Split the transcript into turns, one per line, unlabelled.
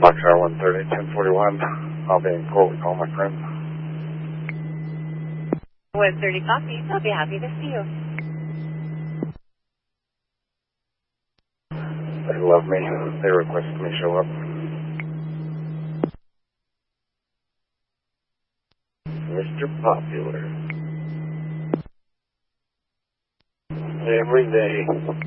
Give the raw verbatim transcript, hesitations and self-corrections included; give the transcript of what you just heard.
Boxcar one thirty, ten forty-one. I'll be in court with all my friends.
one thirty copy. I'll be happy to see you.
They love me. They requested me show up. Mister Popular. Every day.